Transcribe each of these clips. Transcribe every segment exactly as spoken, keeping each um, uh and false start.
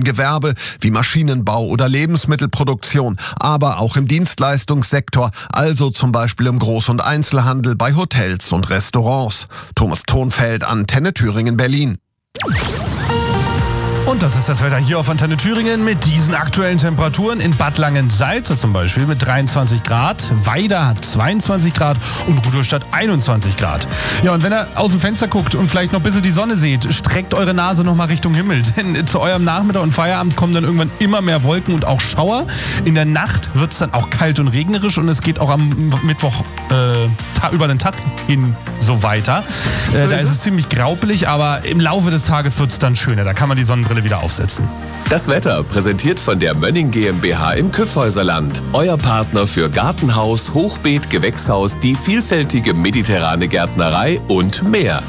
Gewerbe wie Maschinenbau oder Lebensmittelproduktion, aber auch im Dienstleistungssektor, also zum Beispiel im Groß- und Einzelhandel, bei Hotels und Restaurants. Thomas Thonfeld, Antenne Thüringen, Berlin. Und das ist das Wetter hier auf Antenne Thüringen mit diesen aktuellen Temperaturen. In Bad Langensalza zum Beispiel mit dreiundzwanzig Grad, Weida hat zweiundzwanzig Grad und Rudolstadt einundzwanzig Grad. Ja, und wenn ihr aus dem Fenster guckt und vielleicht noch ein bisschen die Sonne seht, streckt eure Nase nochmal Richtung Himmel. Denn zu eurem Nachmittag und Feierabend kommen dann irgendwann immer mehr Wolken und auch Schauer. In der Nacht wird es dann auch kalt und regnerisch und es geht auch am Mittwoch äh, ta- über den Tag hin so weiter. Äh, da ist es ziemlich graupelig, aber im Laufe des Tages wird es dann schöner. Da kann man die Sonnenbrille wieder aufsetzen. Das Wetter präsentiert von der Mönning GmbH im Kyffhäuserland. Euer Partner für Gartenhaus, Hochbeet, Gewächshaus, die vielfältige mediterrane Gärtnerei und mehr.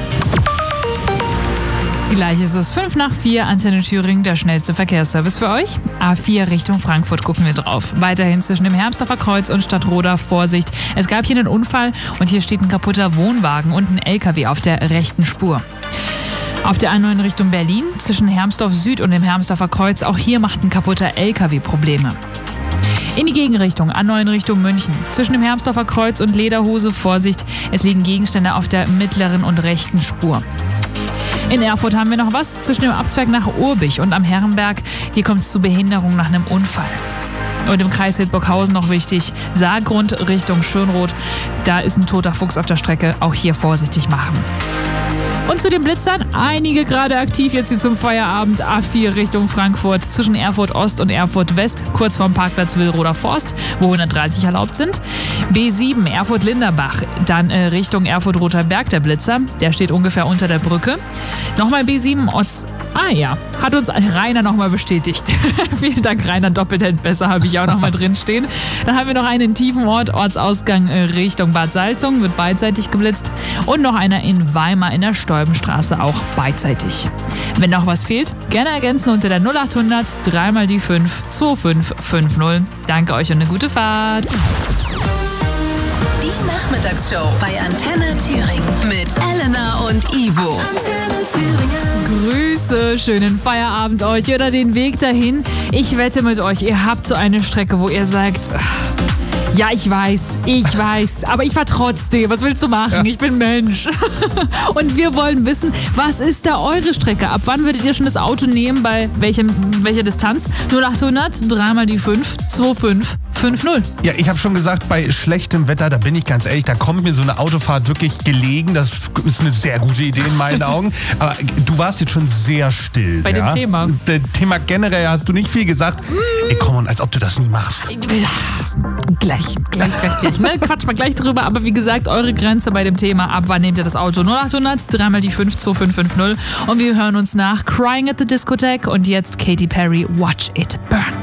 Gleich ist es fünf nach vier, Antenne Thüringen, der schnellste Verkehrsservice für euch. A vier Richtung Frankfurt gucken wir drauf. Weiterhin zwischen dem Hermsdorfer Kreuz und Stadtroda Vorsicht. Es gab hier einen Unfall und hier steht ein kaputter Wohnwagen und ein L K W auf der rechten Spur. Auf der A neun Richtung Berlin, zwischen Hermsdorf Süd und dem Hermsdorfer Kreuz, auch hier macht ein kaputter L K W Probleme. In die Gegenrichtung, A neun Richtung München. Zwischen dem Hermsdorfer Kreuz und Lederhose, Vorsicht, es liegen Gegenstände auf der mittleren und rechten Spur. In Erfurt haben wir noch was, zwischen dem Abzweig nach Urbich und am Herrenberg. Hier kommt es zu Behinderung nach einem Unfall. Und im Kreis Hildburghausen noch wichtig, Saargrund Richtung Schönroth. Da ist ein toter Fuchs auf der Strecke, auch hier vorsichtig machen. Und zu den Blitzern, einige gerade aktiv jetzt hier zum Feierabend. A vier Richtung Frankfurt, zwischen Erfurt Ost und Erfurt West, kurz vorm Parkplatz Willroder Forst, wo hundertdreißig erlaubt sind. B sieben Erfurt Linderbach, dann äh, Richtung Erfurt Roter Berg der Blitzer, der steht ungefähr unter der Brücke. Nochmal B sieben Otz. Ah ja, hat uns Rainer nochmal bestätigt. Vielen Dank, Rainer, doppelt besser habe ich auch nochmal drin stehen. Dann haben wir noch einen in Tiefenort, Ortsausgang äh, Richtung Bad Salzung, wird beidseitig geblitzt. Und noch einer in Weimar in der Stolbenstraße, auch beidseitig. Wenn noch was fehlt, gerne ergänzen unter der null achthundert drei mal die fünf zwei fünf fünf null. Danke euch und eine gute Fahrt. Die Nachmittagsshow bei Antenne Thüringen mit Elena und Ivo. Antenne Thüringen. Grüße, schönen Feierabend euch oder den Weg dahin. Ich wette mit euch, ihr habt so eine Strecke, wo ihr sagt, ja, ich weiß, ich weiß, aber ich fahr trotzdem. Was willst du machen? Ja. Ich bin Mensch. Und wir wollen wissen, was ist da eure Strecke? Ab wann würdet ihr schon das Auto nehmen? Bei welchem, welcher Distanz? null achthundert drei mal die fünf zwei fünf fünf null. Ja, ich habe schon gesagt, bei schlechtem Wetter, da bin ich ganz ehrlich, da kommt mir so eine Autofahrt wirklich gelegen. Das ist eine sehr gute Idee in meinen Augen. Aber du warst jetzt schon sehr still. Bei ja? dem Thema. Das Thema generell hast du nicht viel gesagt. Mm. Ey, komm, und als ob du das nie machst. Gleich, gleich, gleich. Ne? Quatsch mal gleich drüber. Aber wie gesagt, eure Grenze bei dem Thema. Ab wann nehmt ihr das Auto? null achthundert drei mal die fünf zwei fünf fünf null. Und wir hören uns nach Crying at the Discotheque und jetzt Katy Perry, Watch It Burn.